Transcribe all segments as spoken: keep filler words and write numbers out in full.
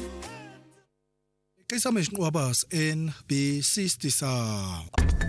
Kisamish Wabas N B sixty sa.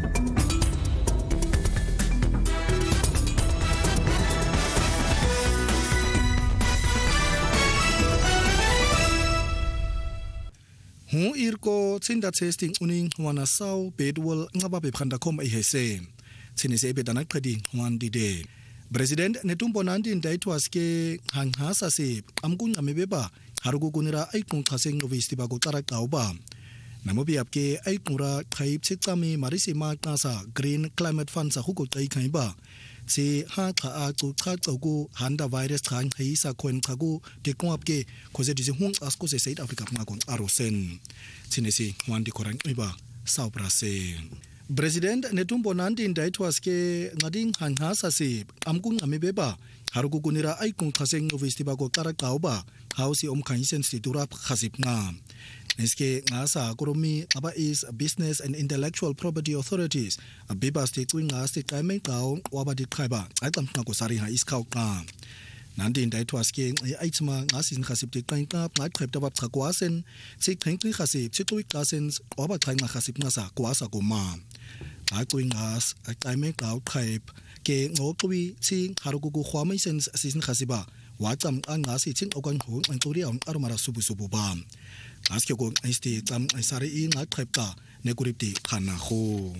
Hu irko tsinda testing uning wana saw bedwell ngaba bephanda khom ihese. Tsinise bedana qedi wan dide. President Netumbo Nandi ndaitwas ke hanghasa se amkunqa mebeba haruku kunira aiqunqa sengnovesti ba kutara qauba. Namobi apke aiqura qaib tsami marisi maqasa Green Climate Fund sa huko qaikhaiba. Si ha qa a chu qa chu handa virus khang heisa khon qagu de kwapke khoze dise hung asko se South Africa makon arosen. Tsinesi wandi korang iba sauprase. President Netumbo Nandi ndaitwas ke ngading hanghasa se amkunqa mebeba haruku kunira aiqunqa sengnovesti ba kutara qauba hausi omkhaisen situra khasipna. Neske ngasa koromi aba is Business and Intellectual Property Authorities abiba state winga state time qaw waba di khaiba aqamna ko sari ha iskhaw qa Nandi ndaitwas ke aitma ngasin khasip ti qainqa qaqhep tabab qakwasen si qengqi khasip si tuwi qasen waba qhainga khasip ngasa kwasa koma aqwingas aqaime qaw qhep ke ngoqwi si haruku ku khwamaisen sisin khasiba waqam angasi thin okang hu anquri on armara subu subu ba aske ko isti tam sari in aqhepta nekuripti khana kho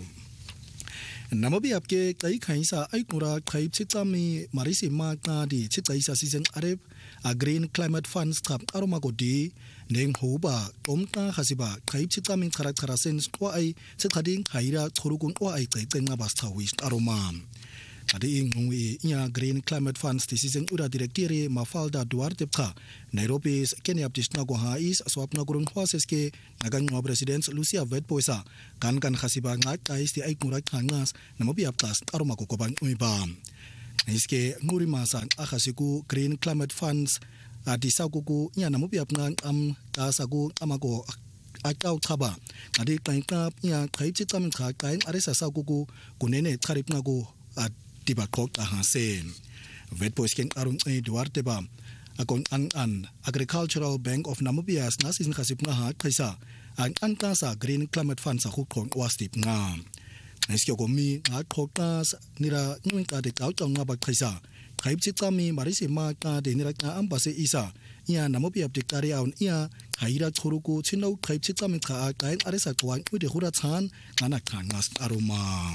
Namobi apke kai khaisa aikura khaip chitami marisi ma ka di chitaisa season arep a Green Climate Fund stap aroma godi neng hoba omta khasiba khaip chitami khara kharasen kwa ai chithading khaira chorugun wa ai kai tenga bastawi aroma Adi ingui nya Green Climate Funds decision ura directire Mafalda Duarte pha Nairobi's Kenya Aptishna go ha is swapna gurung hwases ke nagang ngo president Lucia Vetpoisa kan kan khasiba nga kais ti ai ngura khangas namobi aptas aroma ko kobang uiba iske nguri masan akhasiku Green Climate Funds adisa kuku nya namobi apna am tasaku amako akaw thaba adi kainka nya khai chitam kha kain aresa sa kuku kunene tharip na go tiba kok ahasen Vetpois ken arun e Duarte ba akon an an Agricultural Bank of Namibia nasin khasip nga ha khaisa an an ta sa Green Climate Fund sa khukon wastip nga nesko gomi nga khokas nira nyung ka de kaw tong nga ba khaisa khaip chitami marisi ma ka de nira ka ambase isa ia Namibia de kariaun ia haira choruku chinau khaip chitami kha kain aresa kwan ude hura chan ngana khangas aroma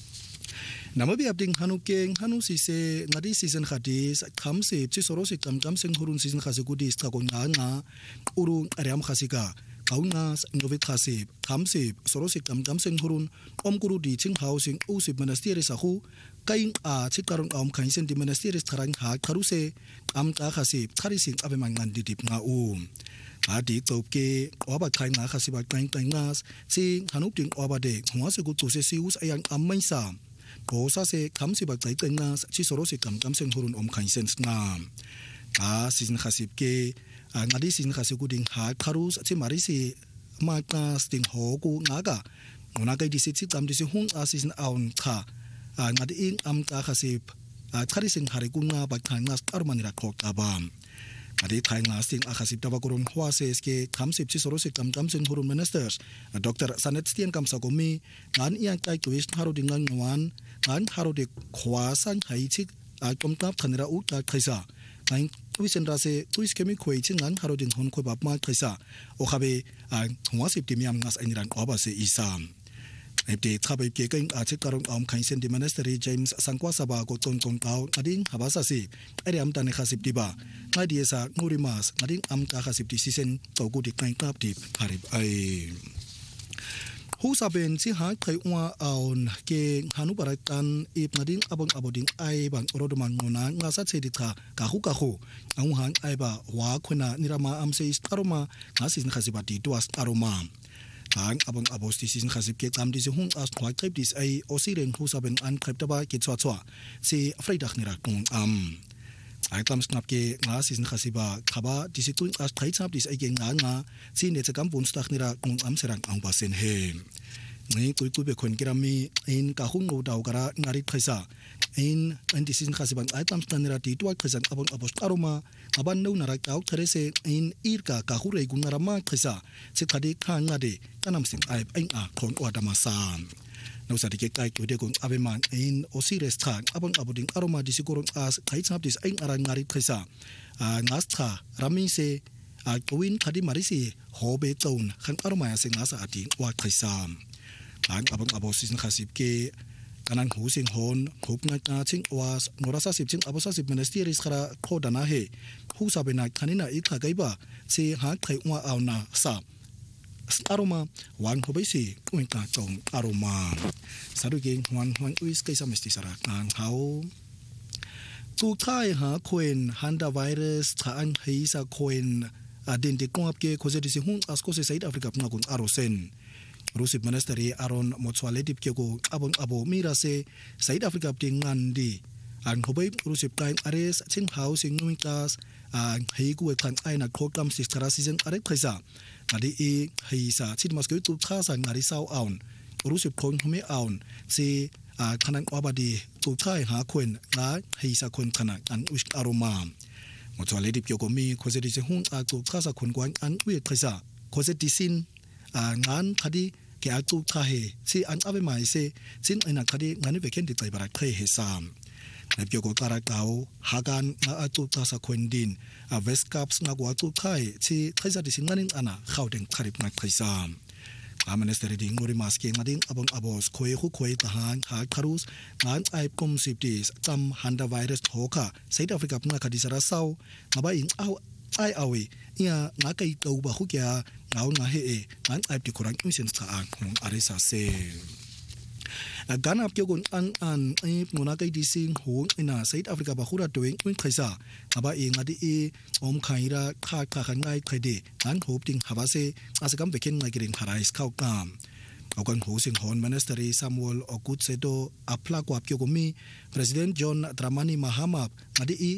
Namobi abding hanukeng hanusi se ngadi season khadis khamse chisorosi kamkam seng hurun season khasegudi istagon nga uru ariam khasika kaungas novet khasib khamse sorosi kamkam seng hurun omkuru di ching housing usib monastery sahu kain a chikaron am khaisen di monastery tharang ha kharuse am ka khasib kharisin abemangan didip nga u adi topke oba khai nga khasiba kain kaingas sing hanupting oba de hwase ku tuse sius ayang amaisa Kosa se kamsi ba tsai tenga chi soro se kam kam seng hurun om khain sense nga a season khasip ke ngadi season khasiku ding ha kharus chi mari se ma ka sting ho ku nga ga ona kai disi chi tam disi hung a season aun kha ngadi ing am ka khasip khari sing hari ku nga ba khang nga armani ra khok ta ba adi thai nga sing a khasip ta ba kurun hwa se ke kamsip chi soro se kam kam seng hurun ministers Doctor Sanet Stien kam sakomi ngan yang kai kwis haru dingan ngwan kan haru de khwasan haichik a komtap thanira u ta khaisa kain twisen rase twis kemi khoi chin ngan haru din hon khoi bap ma khaisa o khabe a hwasip timiam ngas aniran oba se isam epte thabai ke kain a chik karong am khaisen di ministry James Sangkwa Saba ko ton ton taw ading habasa se ari am tane khasip diba ngadi esa ngurimas ngading am ta khasip di season to ku di kain kap di pharib ai Husaben si ha khai wa aun ke hanu barakan ip ngading abang aboding ai bang rodoman ngona ngasa cheditha ka hu ka hu ang hang ai ba wa khuna nirama am se aroma ngasin khasibati tuas aroma ang abang abos tisin khasib ke tam disi hung as khwa trip dis ai osiren husaben an khreptaba ke chwa chwa si afreidak nira kung am ai tam snap ke ngasin khasiba khaba disi tun as thai chap dis ai ke nga nga si ne chakam bun stak nira kung am serang ang basen he ngi cuicube khon kirami in ka hunqu daw kara ngari qhisa in antisin khasiban aitam stanera titwa qhisan abon abos qaruma aban no nara kaw therese in irka ka hure gunarama qhisa se khadi khangade kanam sing ai ain a khon wadamasan no sadike kai kude kun abeman in osires khan abon aboding aroma disikoron as khaitsap dis ain ara ngari qhisa ngastha ramise a twin khadi marisi hobe town khan aroma se ngasa ati wa qhisam ang abang abosin khasip ke kanang husing hon khopna ta ching was norasa sip ching abosa sip ministeris khara khodana he husabena khanina ikha gaiba se ha khai wa awna sa aroma wan hobeisi kuinta chong aroma saruge wan wan uis kaisa mesti sara kan hau tu khai ha khoen handa virus tha an heisa khoen adin de kongap ke khoze disi hun asko se South Africa pna kun arosen Rusip Ministeri Aron Motswaledip ke ko abon abo mira se South Africa ting ngandi an khobei Rusip kain ares chin housing nuing class an heiku khan aina khokam sistara season are khaisa adi e heisa chidmas ke tu kha sang ari sau aun Rusip khon hume aun se a khanan obadi tu khai ha khwen nga heisa khon khana an usk aroma Motswaledip ke ko mi khoze disi hun a tu kha sa khon kwan an uye khaisa khoze disin a ngan khadi ke atu kha he si an abe mai se sin ina khadi ngani veken di tai bara khai he sam na pyo ko tara kaw hagan na atu ta sa khondin a west caps nga ko atu khai si khaisa di singanin ana khawdeng kharip na khaisam a minister ding ngori maske ngading abong abos khoi khu khoi ta han ha kharus ngan ai kom siptis tam handa virus thoka South Africa nga khadi sara sau ngaba in aw ai awi ia ngakai tau ba khu kya ngau nga he e ngan ai ti kurang mission sa an khong arisa se agana pyo gon an an e ngona kai di sing ho ina South Africa ba khura doing in khaisa aba e ngadi e om khaira kha kha khan ngai khade an hop ting hawa se asakam beken ngai giring harais khau kam Okan hosing hon ministeri Samuel Okutsedo apla kwa pyo gomi President John Dramani Mahama ngadi e